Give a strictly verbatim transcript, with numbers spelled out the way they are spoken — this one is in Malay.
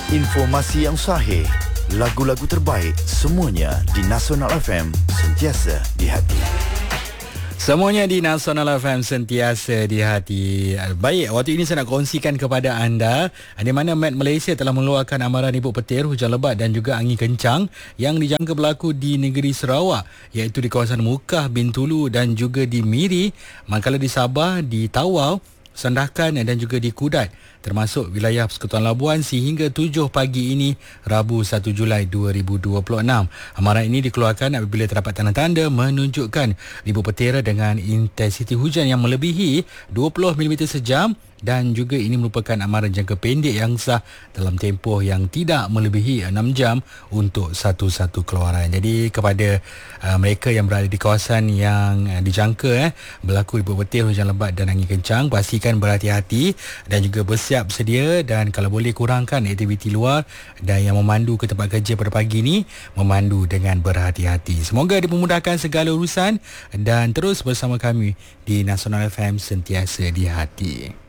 Informasi yang sahih, lagu-lagu terbaik, semuanya di Nasional F M, sentiasa di hati. Semuanya di Nasional F M, sentiasa di hati. Baik, waktu ini saya nak kongsikan kepada anda di mana Met Malaysia telah mengeluarkan amaran ribut petir, hujan lebat dan juga angin kencang yang dijangka berlaku di negeri Sarawak, iaitu di kawasan Mukah, Bintulu dan juga di Miri, manakala di Sabah, di Tawau, Sandakan dan juga di Kudat, termasuk wilayah Persekutuan Labuan sehingga tujuh pagi ini, Rabu satu Julai dua ribu dua puluh enam. Amaran ini dikeluarkan apabila terdapat tanda-tanda menunjukkan ribut petir dengan intensiti hujan yang melebihi dua puluh milimeter sejam, dan juga ini merupakan amaran jangka pendek yang sah dalam tempoh yang tidak melebihi enam jam untuk satu-satu keluaran. Jadi kepada uh, mereka yang berada di kawasan yang uh, dijangka eh, berlaku ribut petir, hujan lebat dan angin kencang, pastikan berhati-hati dan juga bersiap sedia, dan kalau boleh kurangkan aktiviti luar, dan yang memandu ke tempat kerja pada pagi ini memandu dengan berhati-hati. Semoga dipermudahkan segala urusan dan terus bersama kami di Nasional F M, sentiasa di hati.